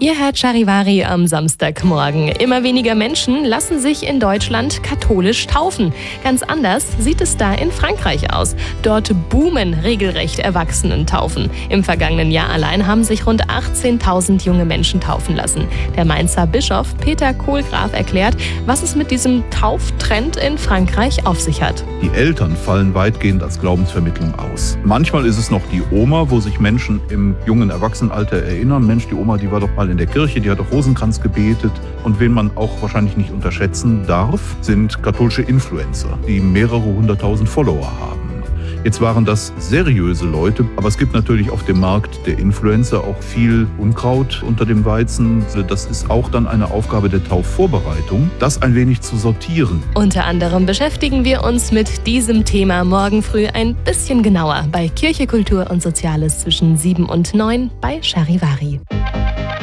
Ihr hört Charivari am Samstagmorgen. Immer weniger Menschen lassen sich in Deutschland katholisch taufen. Ganz anders sieht es da in Frankreich aus. Dort boomen regelrecht Erwachsenentaufen. Im vergangenen Jahr allein haben sich rund 18.000 junge Menschen taufen lassen. Der Mainzer Bischof Peter Kohlgraf erklärt, was es mit diesem Tauftrend in Frankreich auf sich hat. Die Eltern fallen weitgehend als Glaubensvermittlung aus. Manchmal ist es noch die Oma, wo sich Menschen im jungen Erwachsenenalter erinnern, Mensch, die Oma, die war doch mal in der Kirche, die hat doch Rosenkranz gebetet. Und wen man auch wahrscheinlich nicht unterschätzen darf, sind katholische Influencer, die mehrere hunderttausend Follower haben. Jetzt waren das seriöse Leute, aber es gibt natürlich auf dem Markt der Influencer auch viel Unkraut unter dem Weizen. Das ist auch dann eine Aufgabe der Taufvorbereitung, das ein wenig zu sortieren. Unter anderem beschäftigen wir uns mit diesem Thema morgen früh ein bisschen genauer bei Kirche, Kultur und Soziales zwischen 7 und 9 bei Charivari.